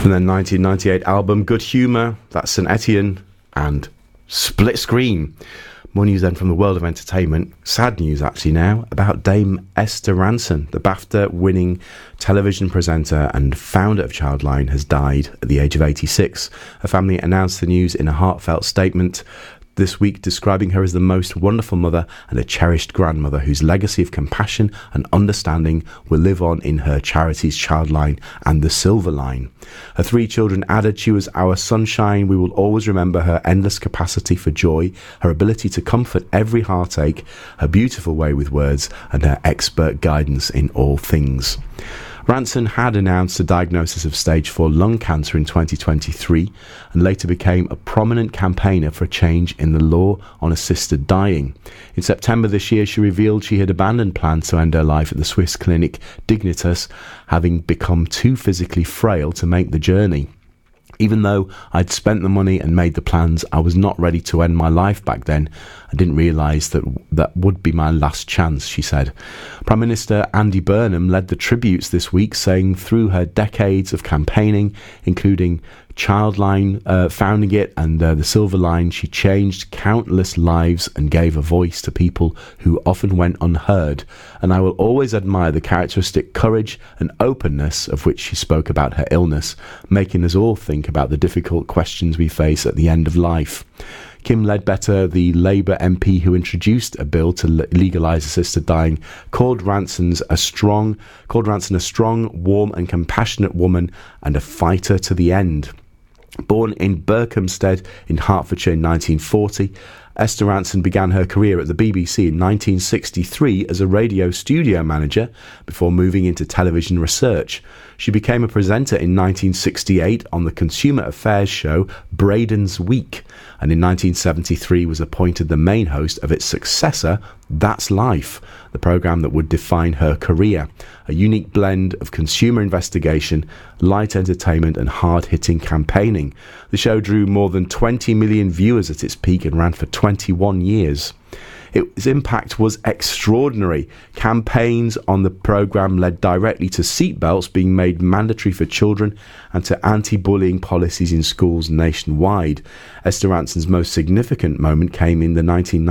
From their 1998 album Good Humour, that's St Etienne and Split Screen. More news then from the world of entertainment. Sad news actually now about Dame Esther Rantzen, the BAFTA-winning television presenter and founder of Childline, has died at the age of 86. Her family announced the news in a heartfelt statement this week, describing her as the most wonderful mother and a cherished grandmother whose legacy of compassion and understanding will live on in her charities Childline and the Silver Line. Her 3 children added, "She was our sunshine. We will always remember her endless capacity for joy, her ability to comfort every heartache, her beautiful way with words, and her expert guidance in all things." Rantzen had announced a diagnosis of stage 4 lung cancer in 2023 and later became a prominent campaigner for a change in the law on assisted dying. In September this year, she revealed she had abandoned plans to end her life at the Swiss clinic Dignitas, having become too physically frail to make the journey. "Even though I'd spent the money and made the plans, I was not ready to end my life back then. I didn't realise that would be my last chance," she said. Prime Minister Andy Burnham led the tributes this week, saying through her decades of campaigning, including Childline, founding it, and the Silver Line, she changed countless lives and gave a voice to people who often went unheard. And I will always admire the characteristic courage and openness of which she spoke about her illness, making us all think about the difficult questions we face at the end of life. Kim Ledbetter, the Labour MP who introduced a bill to legalise assisted dying, called Rantzen a strong, warm and compassionate woman and a fighter to the end. Born in Berkhamsted in Hertfordshire in 1940, Esther Rantzen began her career at the BBC in 1963 as a radio studio manager before moving into television research. She became a presenter in 1968 on the consumer affairs show Braden's Week, and in 1973 was appointed the main host of its successor, That's Life, the programme that would define her career. A unique blend of consumer investigation, light entertainment and hard-hitting campaigning. The show drew more than 20 million viewers at its peak and ran for 21 years. Its impact was extraordinary. Campaigns on the programme led directly to seatbelts being made mandatory for children and to anti-bullying policies in schools nationwide. Esther Rantzen's most significant moment came in the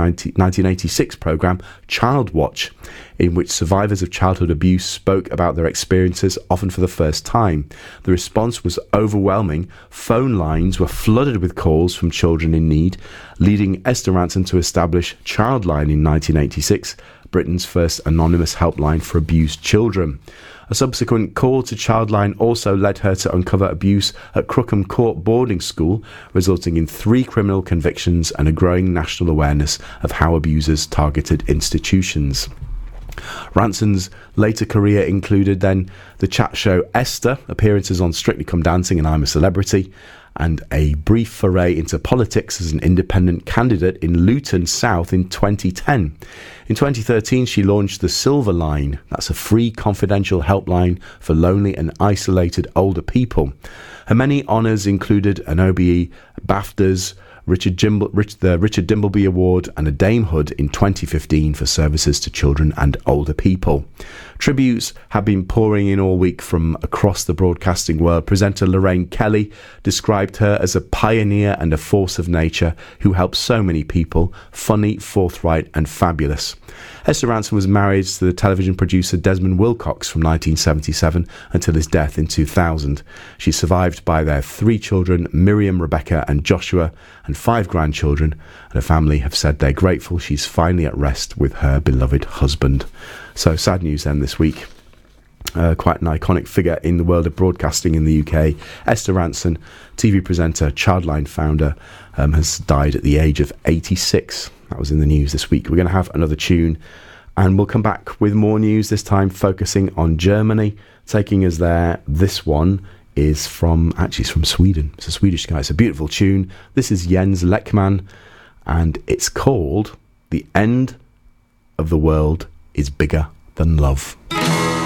1986 programme Child Watch, in which survivors of childhood abuse spoke about their experiences, often for the first time. The response was overwhelming. Phone lines were flooded with calls from children in need, leading Esther Rantzen to establish Childline in 1986, Britain's first anonymous helpline for abused children. A subsequent call to Childline also led her to uncover abuse at Crookham Court boarding school, resulting in 3 criminal convictions and a growing national awareness of how abusers targeted institutions. Rantzen's later career included then the chat show Esther, appearances on Strictly Come Dancing and I'm a Celebrity, and a brief foray into politics as an independent candidate in Luton South in 2010. In 2013, she launched the Silver Line. That's a free confidential helpline for lonely and isolated older people. Her many honours included an OBE, BAFTAs, the Richard Dimbleby Award and a Damehood in 2015 for services to children and older people. Tributes have been pouring in all week from across the broadcasting world. Presenter Lorraine Kelly described her as a pioneer and a force of nature who helped so many people, funny, forthright and fabulous. Esther Rantzen was married to the television producer Desmond Wilcox from 1977 until his death in 2000. She's survived by their 3 children, Miriam, Rebecca and Joshua, and 5 grandchildren, and her family have said they're grateful she's finally at rest with her beloved husband. So sad news then this week. Quite an iconic figure in the world of broadcasting in the UK. Esther Rantzen, TV presenter, Childline founder, has died at the age of 86. That was in the news this week. We're going to have another tune and we'll come back with more news, this time focusing on Germany. Taking us there, this one is from Sweden. It's a Swedish guy. It's a beautiful tune. This is Jens Lekman and it's called The End of the World is Bigger Than Love.